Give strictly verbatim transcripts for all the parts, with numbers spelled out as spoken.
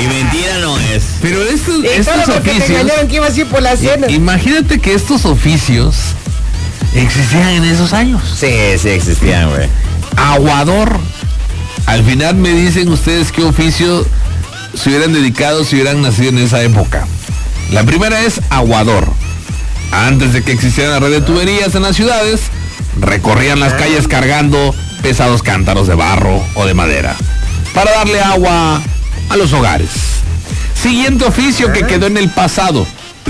Y mentira no es. Pero estos, Y estos todo porque te oficios... engañaron que ibas a ir por la cena. i- Imagínate que estos oficios existían en esos años. Sí, sí existían, güey. Aguador. Al final me dicen ustedes qué oficio se hubieran dedicado si hubieran nacido en esa época. La primera es aguador. Antes de que existiera la red de tuberías en las ciudades, recorrían las calles cargando pesados cántaros de barro o de madera para darle agua a los hogares. Siguiente oficio que quedó en el pasado.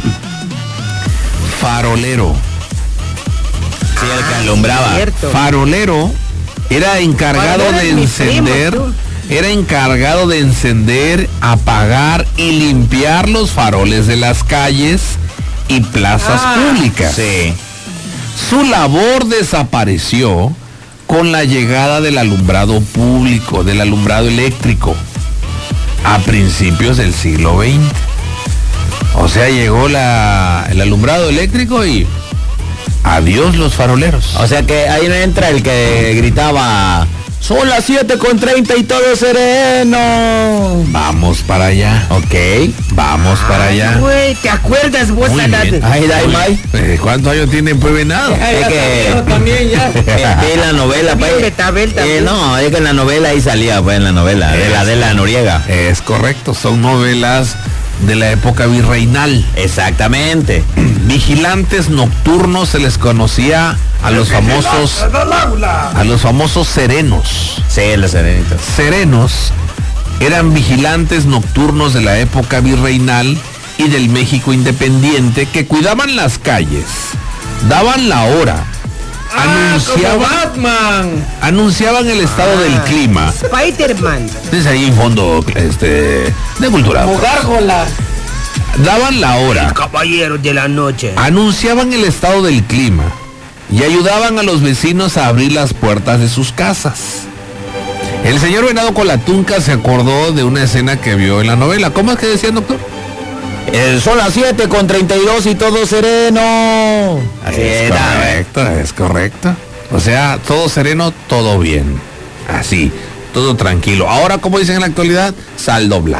Farolero. Sí, el que alumbraba. Cierto. Farolero era encargado Farolero de es mi encender, primo, tú. era encargado de encender, apagar y limpiar los faroles de las calles y plazas Ah, públicas. Sí. Su labor desapareció con la llegada del alumbrado público, del alumbrado eléctrico, a principios del siglo veinte. O sea, llegó la, el alumbrado eléctrico y adiós los faroleros. O sea que ahí no entra el que gritaba, son las siete con treinta y todo sereno. Vamos para allá. Ok. Vamos para allá. Güey, ¿te acuerdas vos, Muy Anate? bien. Ahí, ahí, Muy May. bien. Eh, ¿Cuántos años tiene pues venado? Ay, Es ya que- está, yo también ya. Vi la novela, También pues. Betabel Eh, también. no, es que en la novela ahí salía, pues, en la novela, de la de la Noriega. Es correcto, son novelas de la época virreinal. Exactamente. Vigilantes nocturnos se les conocía a los famosos a los famosos serenos. Sí, los serenitos. Serenos eran vigilantes nocturnos de la época virreinal y del México independiente que cuidaban las calles, daban la hora, Ah, como anunciaban, Batman. anunciaban el estado del clima. Spider-Man. Desde ahí en fondo este, de cultura. Mugárgola. Daban la hora, Caballeros de la noche. anunciaban el estado del clima y ayudaban a los vecinos a abrir las puertas de sus casas. El señor Venado Colatunca se acordó de una escena que vio en la novela. ¿Cómo es que decía, doctor? Eh, son las siete con treinta y dos y todo sereno. Así Es era. correcto, es correcto. O sea, todo sereno, todo bien. Así, todo tranquilo. Ahora, como dicen en la actualidad, saldo blanco.